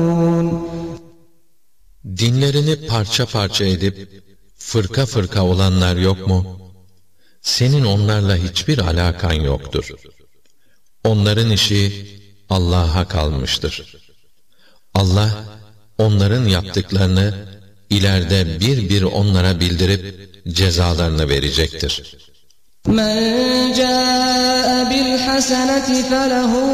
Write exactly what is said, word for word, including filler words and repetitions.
Dinlerini parça parça edip fırka fırka olanlar yok mu? Senin onlarla hiçbir alakan yoktur. Onların işi Allah'a kalmıştır. Allah onların yaptıklarını ileride bir bir onlara bildirip cezalarını verecektir. مَنْ جَاءَ بِالْحَسَنَةِ فَلَهُ